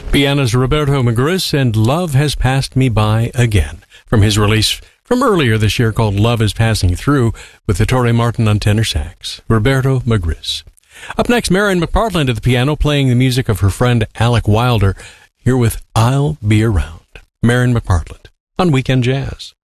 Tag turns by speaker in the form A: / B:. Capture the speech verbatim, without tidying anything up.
A: Piano's Roberto Magris and Love Has Passed Me By Again, from his release from earlier this year called Love Is Passing Through, with Ettore Martin on tenor sax. Roberto Magris. Up next, Marion McPartland at the piano, playing the music of her friend Alec Wilder, here with I'll Be Around. Marion McPartland on Weekend Jazz.